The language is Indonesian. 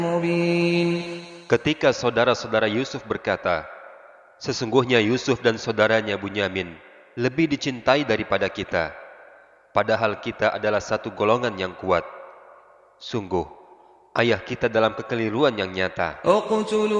مبين. Ketika saudara-saudara Yusuf berkata, sesungguhnya Yusuf dan saudaranya Bunyamin lebih dicintai daripada kita, padahal kita adalah satu golongan yang kuat. Sungguh, ayah kita dalam kekeliruan yang nyata.